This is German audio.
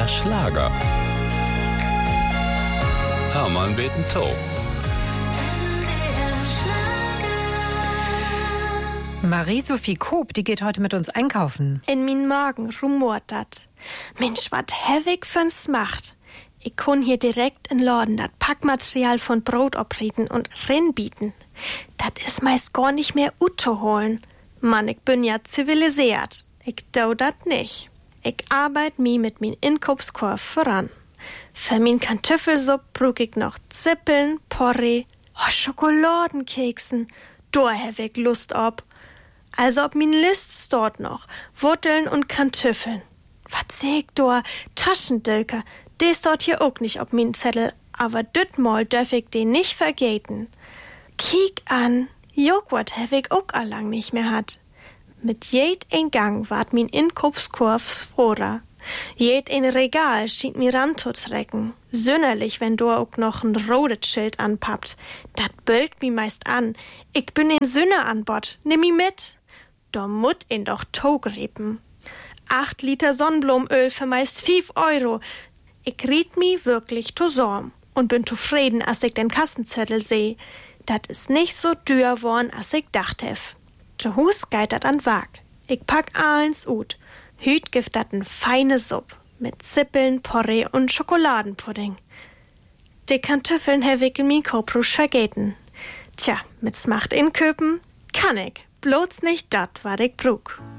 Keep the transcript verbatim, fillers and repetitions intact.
Schlager. Hermann beten Tau. Marie-Sophie Koop, die geht heute mit uns einkaufen. In min Magen rumort dat. Mensch, wat hevig für's macht. Ich kun hier direkt in Laden dat Packmaterial von Brot oprieten und rinbieten. Dat is meist gar nicht mehr Uto holen. Mann, ich bin ja zivilisiert. Ich dau dat nicht. Ich arbeit mi mit min Inkaufskorb voran. Für min Kartoffelsupp brug ich noch Zippeln, Porree, oh, Schokoladenkeksen. Da hab ich Lust ob. Also ob min List dort noch. Wurteln und Kartoffeln. Was seh ich da? Taschendülker. Des dort hier auch nicht ob min Zettel. Aber dütmal dürf ich den nicht vergeten. Kiek an. Joghurt hab ich auch allang nicht mehr hat. Mit jed ein Gang ward min Inkaufskorb froher. Jed ein Regal schien mir ranzutrecken. Sünnerlich, wenn du auch noch ein rotes Schild anpappt. Dat bölkt mi meist an. Ich bin in Sünne an Bord. Nimm mi mit. Da mut ihn doch togrepen. Acht Liter Sonnenblumenöl für meist fünf Euro. Ich riet mi wirklich zusammen und bin zufrieden, als ich den Kassenzettel seh. Dat is nicht so dür worn, als ich dacht hef. Zu Hus geit dat an Wag. Ich pack allens ut. Hüt gift dat n feine Supp mit Zippeln, Porree und Schokoladenpudding. Die Kartoffeln hab ich in min Koprusch vergeten. Tja, mit Smacht inköpen kann ich, bloß nicht dat, wat ich brug.